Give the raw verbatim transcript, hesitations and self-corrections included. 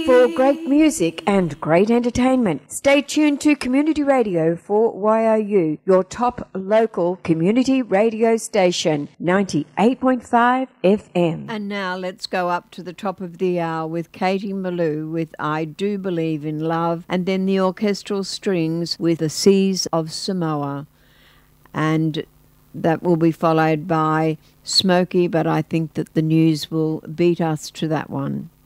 for great music and great entertainment. Stay tuned to Community Radio for Y O U, your top local community radio station, ninety-eight point five F M. And now let's go up to the top of the hour with Katie Malou with I Do Believe in Love, and then the orchestral strings with The Seas of Samoa. And that will be followed by Smokey, but I think that the news will beat us to that one.